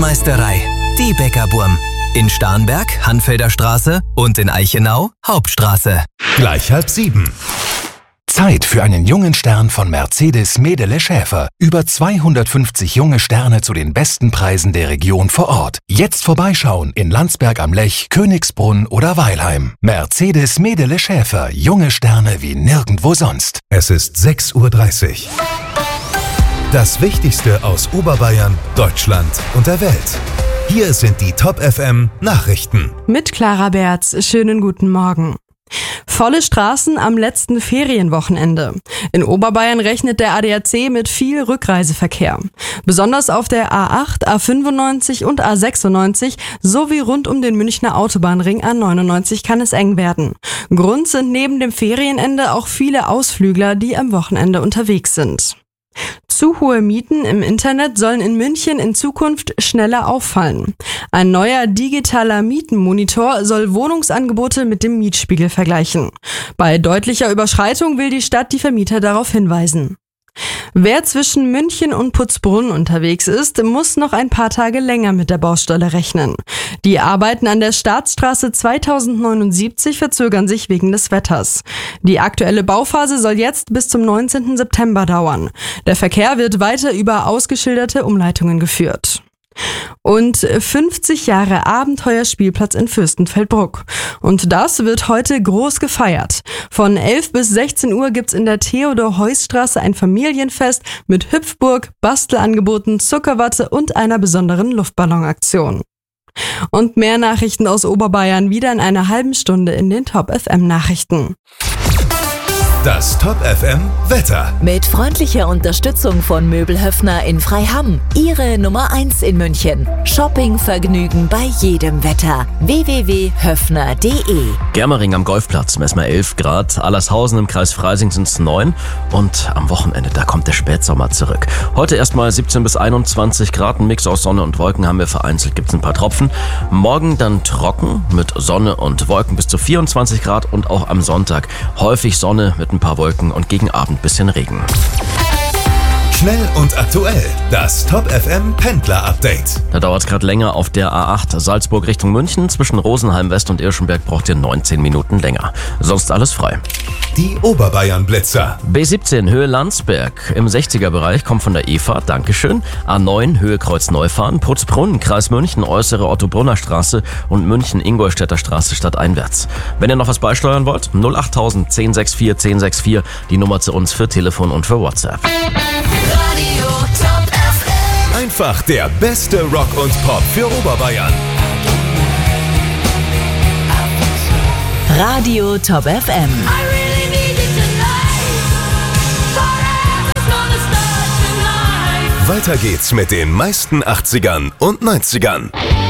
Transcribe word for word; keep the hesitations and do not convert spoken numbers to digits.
Brotmeisterei, die Bäckerburm. In Starnberg, Hanfelder Straße und in Eichenau, Hauptstraße. Gleich halb sieben. Zeit für einen jungen Stern von Mercedes Medele Schäfer. Über zweihundertfünfzig junge Sterne zu den besten Preisen der Region vor Ort. Jetzt vorbeischauen in Landsberg am Lech, Königsbrunn oder Weilheim. Mercedes Medele Schäfer. Junge Sterne wie nirgendwo sonst. Es ist sechs Uhr dreißig. Das Wichtigste aus Oberbayern, Deutschland und der Welt. Hier sind die Top F M Nachrichten. Mit Clara Berz. Schönen guten Morgen. Volle Straßen am letzten Ferienwochenende. In Oberbayern rechnet der A D A C mit viel Rückreiseverkehr. Besonders auf der A acht, A fünfundneunzig und A sechsundneunzig sowie rund um den Münchner Autobahnring A neunundneunzig kann es eng werden. Grund sind neben dem Ferienende auch viele Ausflügler, die am Wochenende unterwegs sind. Zu hohe Mieten im Internet sollen in München in Zukunft schneller auffallen. Ein neuer digitaler Mietenmonitor soll Wohnungsangebote mit dem Mietspiegel vergleichen. Bei deutlicher Überschreitung will die Stadt die Vermieter darauf hinweisen. Wer zwischen München und Putzbrunn unterwegs ist, muss noch ein paar Tage länger mit der Baustelle rechnen. Die Arbeiten an der Staatsstraße zweitausendneunundsiebzig verzögern sich wegen des Wetters. Die aktuelle Bauphase soll jetzt bis zum neunzehnten September dauern. Der Verkehr wird weiter über ausgeschilderte Umleitungen geführt. Und fünfzig Jahre Abenteuerspielplatz in Fürstenfeldbruck. Und das wird heute groß gefeiert. Von elf bis sechzehn Uhr gibt's in der Theodor-Heuss-Straße ein Familienfest mit Hüpfburg, Bastelangeboten, Zuckerwatte und einer besonderen Luftballonaktion. Und mehr Nachrichten aus Oberbayern wieder in einer halben Stunde in den Top F M Nachrichten. Das Top F M Wetter. Mit freundlicher Unterstützung von Möbel Höffner in Freiham. Ihre Nummer eins in München. Shoppingvergnügen bei jedem Wetter. w w w punkt höffner punkt de. Germering am Golfplatz messen wir elf Grad. Allershausen im Kreis Freising sind es neun. Und am Wochenende, da kommt der Spätsommer zurück. Heute erstmal siebzehn bis einundzwanzig Grad. Ein Mix aus Sonne und Wolken haben wir. Vereinzelt gibt es ein paar Tropfen. Morgen dann trocken mit Sonne und Wolken bis zu vierundzwanzig Grad. Und auch am Sonntag häufig Sonne mit ein paar Wolken und gegen Abend bisschen Regen. Schnell und aktuell. Das Top F M Pendler Update. Da dauert es gerade länger auf der A acht Salzburg Richtung München. Zwischen Rosenheim West und Irschenberg braucht ihr neunzehn Minuten länger. Sonst alles frei. Die Oberbayern Blitzer. B siebzehn Höhe Landsberg im sechziger Bereich kommt von der E-Fahrt, Dankeschön. A neun Höhe Kreuz Neufahren, Putzbrunn, Kreis München, äußere Otto-Brunner Straße und München-Ingolstädter Straße stadteinwärts. Wenn ihr noch was beisteuern wollt, null acht null null eins sechs vier eins sechs vier, die Nummer zu uns für Telefon und für WhatsApp. Radio Top F M. Einfach der beste Rock und Pop für Oberbayern. Radio Top F M. Weiter geht's mit den meisten achtzigern und neunzigern.